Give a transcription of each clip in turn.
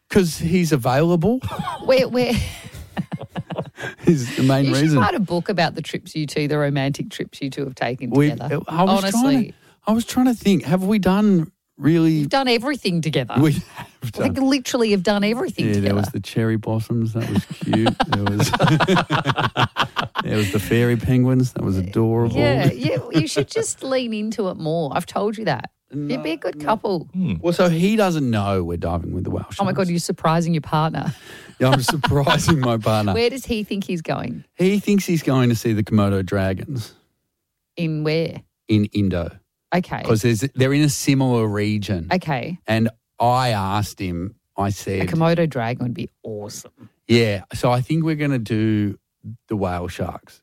Because he's available Where is the main you should reason. write a book about the trips you two, the romantic trips you two have taken We- together. I was trying to think, have we done really... You've done everything together. We have done. Like literally have done everything Yeah, together. there was the cherry blossoms. That was cute. There was the fairy penguins. That was adorable. Yeah, you should just lean into it more. I've told you that. You'd be a good couple. Well, so he doesn't know we're diving with the whale sharks. Oh, my God, you're surprising your partner. Yeah, I'm surprising my partner. Where does he think he's going? He thinks he's going to see the Komodo dragons In where? in Indo Okay. because they're in a similar region. Okay. And I asked him, I A said, Komodo dragon would be awesome. yeah, so I think we're going to do the whale sharks.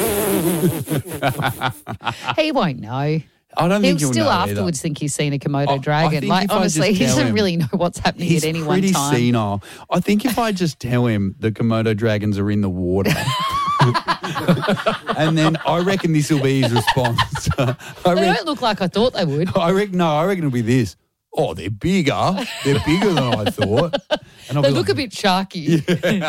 He won't know. I don't He'll think he'll still know afterwards either. think he's seen a Komodo I dragon. think Like, if I honestly, just he tell doesn't him- really know what's happening He's at any one pretty time. senile. I think if I just tell him the Komodo dragons are in the water, and then I reckon this will be his response. They don't look like I thought they would. I reckon it'll be this. Oh, they're bigger. They're bigger than I thought. And I'll They be look like, a bit sharky.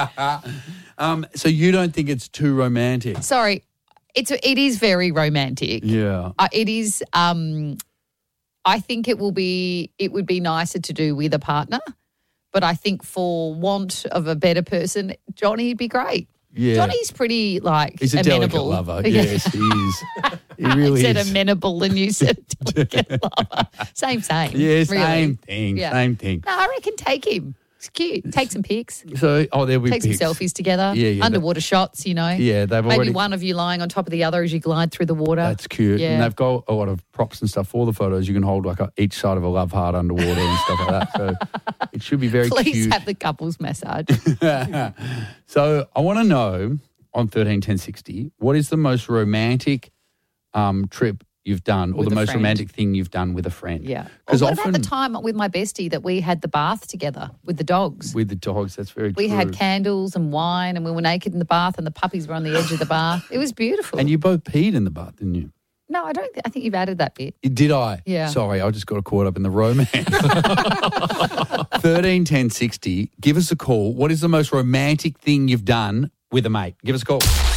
So you don't think it's too romantic? Sorry, it is very romantic. Yeah. It is. I think it would be nicer to do with a partner, but I think for want of a better person, Johnny'd be great. Yeah. Johnny's pretty He's a delicate amenable. lover. Yes, he is. He really I said is. amenable and you said delicate lover. Same. Yeah, really. same thing. Yeah. Same thing. No, I reckon take him. It's cute. Take some pics. So, there'll be Take pics. some selfies together. Yeah, Underwater shots, Yeah, they've Maybe already. one of you lying on top of the other as you glide through the water. That's cute. Yeah. And they've got a lot of props and stuff for the photos. You can hold like each side of a love heart underwater and stuff like that. So it should be very Please cute. have the couples massage. So I want to know on 131060, what is the most romantic trip you've done or With the a most friend. romantic thing you've done with a friend? Yeah. Because What often about the time with my bestie that we had the bath together with the dogs? with the dogs, that's very We true. had candles and wine and we were naked in the bath and the puppies were on the edge of the bath. It was beautiful. And you both peed in the bath, didn't you? No, I don't. I think you've added that bit. Did I? Yeah. Sorry, I just got caught up in the romance. 131060, give us a call. What is the most romantic thing you've done with a mate? Give us a call.